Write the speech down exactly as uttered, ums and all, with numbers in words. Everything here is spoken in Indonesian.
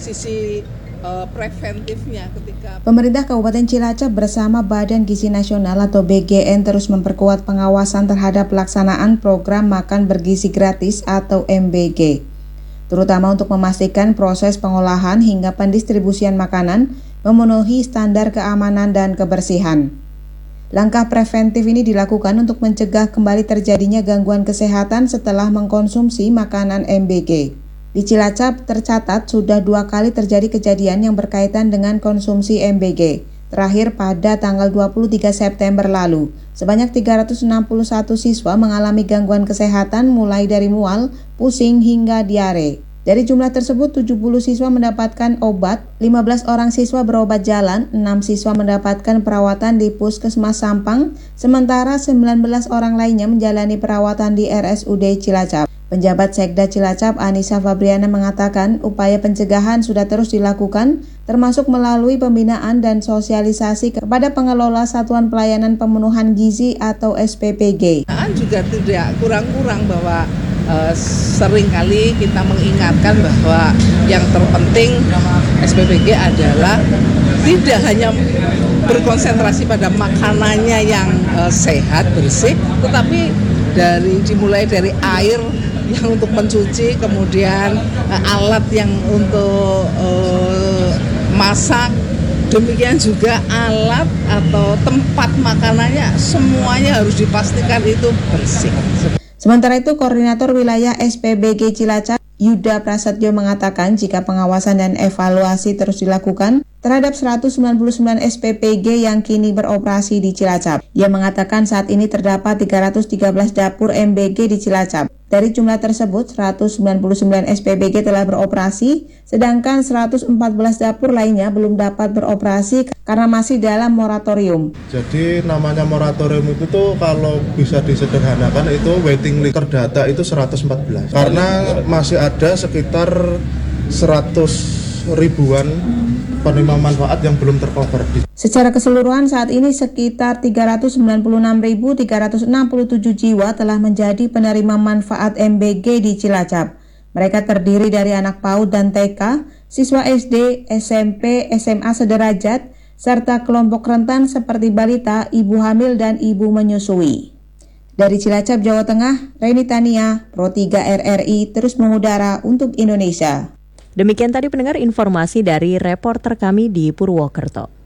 sisi uh, preventifnya ketika Pemerintah Kabupaten Cilacap bersama Badan Gizi Nasional atau B G N terus memperkuat pengawasan terhadap pelaksanaan program makan bergizi gratis atau M B G, terutama untuk memastikan proses pengolahan hingga pendistribusian makanan memenuhi standar keamanan dan kebersihan. Langkah preventif ini dilakukan untuk mencegah kembali terjadinya gangguan kesehatan setelah mengkonsumsi makanan M B G. Di Cilacap tercatat sudah dua kali terjadi kejadian yang berkaitan dengan konsumsi M B G. Terakhir pada tanggal dua puluh tiga September lalu, sebanyak tiga ratus enam puluh satu siswa mengalami gangguan kesehatan mulai dari mual, pusing hingga diare. Dari jumlah tersebut, tujuh puluh siswa mendapatkan obat, lima belas orang siswa berobat jalan, enam siswa mendapatkan perawatan di Puskesmas Sampang, sementara sembilan belas orang lainnya menjalani perawatan di R S U D Cilacap. Penjabat Sekda Cilacap, Anissa Fabriana, mengatakan upaya pencegahan sudah terus dilakukan, termasuk melalui pembinaan dan sosialisasi kepada pengelola Satuan Pelayanan Pemenuhan Gizi atau S P P G. Juga tidak kurang-kurang bahwa Uh, seringkali kita mengingatkan bahwa yang terpenting S P P G adalah tidak hanya berkonsentrasi pada makanannya yang uh, sehat, bersih, tetapi dari dimulai dari air yang untuk mencuci, kemudian uh, alat yang untuk uh, masak, demikian juga alat atau tempat makanannya semuanya harus dipastikan itu bersih. Sementara itu, Koordinator Wilayah S P B G Cilacap, Yuda Prasetyo, mengatakan jika pengawasan dan evaluasi terus dilakukan terhadap seratus sembilan puluh sembilan S P P G yang kini beroperasi di Cilacap. Ia mengatakan saat ini terdapat tiga ratus tiga belas dapur M B G di Cilacap. Dari jumlah tersebut, seratus sembilan puluh sembilan S P B G telah beroperasi, sedangkan seratus empat belas dapur lainnya belum dapat beroperasi karena masih dalam moratorium. Jadi namanya moratorium itu tuh kalau bisa disederhanakan itu waiting list terdata itu seratus empat belas. Karena masih ada sekitar seratus ribuan penerima manfaat yang belum tercover. Secara keseluruhan saat ini sekitar tiga ratus sembilan puluh enam ribu tiga ratus enam puluh tujuh jiwa telah menjadi penerima manfaat M B G di Cilacap. Mereka terdiri dari anak PAUD dan T K, siswa S D, S M P, S M A sederajat, serta kelompok rentan seperti balita, ibu hamil, dan ibu menyusui. Dari Cilacap, Jawa Tengah, Reni Tania, Pro tiga R R I terus mengudara untuk Indonesia. Demikian tadi pendengar informasi dari reporter kami di Purwokerto.